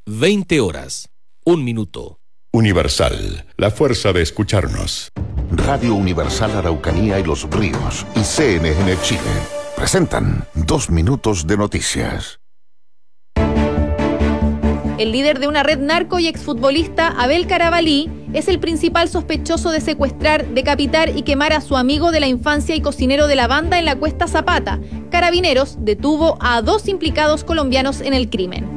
20 horas, 1 minuto. Universal, la fuerza de escucharnos. Radio Universal Araucanía y Los Ríos y CNN Chile presentan 2 minutos de noticias. El líder de una red narco y exfutbolista, Abel Carabalí, es el principal sospechoso de secuestrar, decapitar y quemar a su amigo de la infancia y cocinero de la banda en la Cuesta Zapata. Carabineros detuvo a 2 implicados colombianos en el crimen.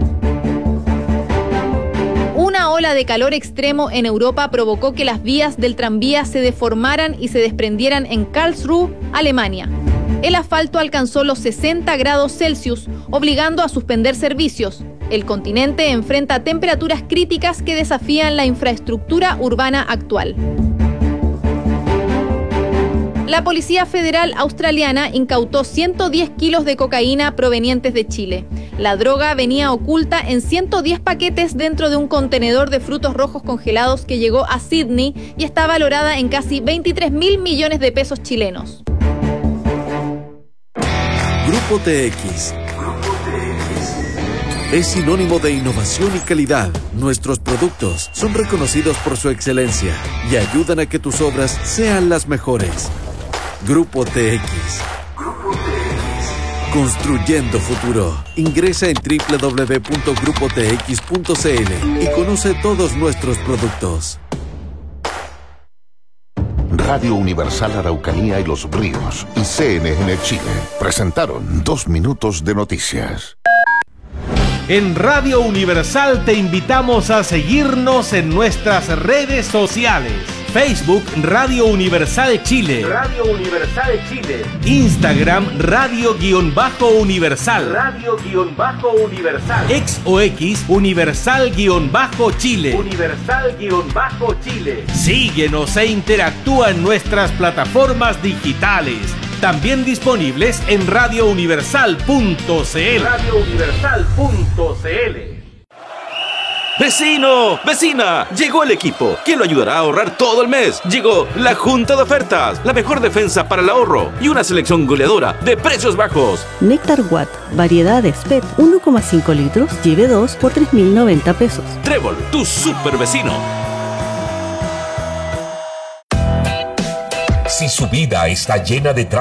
Una ola de calor extremo en Europa provocó que las vías del tranvía se deformaran y se desprendieran en Karlsruhe, Alemania. El asfalto alcanzó los 60 grados Celsius, obligando a suspender servicios. El continente enfrenta temperaturas críticas que desafían la infraestructura urbana actual. La Policía Federal Australiana incautó 110 kilos de cocaína provenientes de Chile. La droga venía oculta en 110 paquetes dentro de un contenedor de frutos rojos congelados que llegó a Sydney y está valorada en casi 23.000 millones de pesos chilenos. Grupo TX es sinónimo de innovación y calidad. Nuestros productos son reconocidos por su excelencia y ayudan a que tus obras sean las mejores. Grupo TX. Construyendo futuro. Ingresa en www.grupotx.cl y conoce todos nuestros productos. Radio Universal Araucanía y Los Ríos y CNN Chile presentaron 2 minutos de noticias. En Radio Universal te invitamos a seguirnos en nuestras redes sociales. Facebook Radio Universal Chile. Radio Universal Chile. Instagram Radio-Universal. Radio-Universal. X o X Universal-Chile. Universal-Chile. Síguenos e interactúa en nuestras plataformas digitales. También disponibles en radiouniversal.cl. radiouniversal.cl. ¡Vecino! ¡Vecina! Llegó el equipo que lo ayudará a ahorrar todo el mes. Llegó la Junta de Ofertas, la mejor defensa para el ahorro y una selección goleadora de precios bajos. Néctar Watt, variedad Expet, 1,5 litros, lleve 2 por 3.090 pesos. Trébol, tu super vecino. Si su vida está llena de